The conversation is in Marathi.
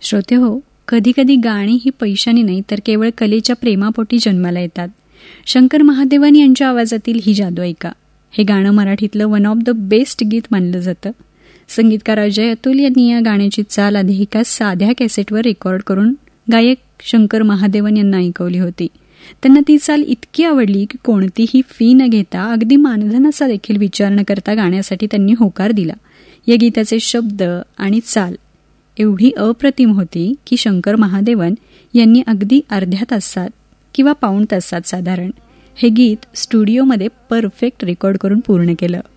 श्रोते हो, कधीकधी गाणी ही पैशाने नाही तर केवळ कलेच्या प्रेमापोटी जन्माला येतात. शंकर महादेवन यांच्या आवाजातील ही जादू ऐका. हे गाणं मराठीतलं वन ऑफ द बेस्ट गीत मानलं जातं. संगीतकार अजय अतुल यांनी या गाण्याची चाल आधी एका साध्या कॅसेटवर रेकॉर्ड करून गायक शंकर महादेवन यांना ऐकवली होती. त्यांना ती चाल इतकी आवडली की कोणतीही फी न घेता अगदी मानधनाचा देखील विचार न करता गाण्यासाठी त्यांनी होकार दिला. या गीताचे शब्द आणि चाल एवढी अप्रतिम होती की शंकर महादेवन यांनी अगदी अर्ध्या तासात किंवा पाऊण तासात साधारण हे गीत स्टुडिओमध्ये परफेक्ट रेकॉर्ड करून पूर्ण केलं.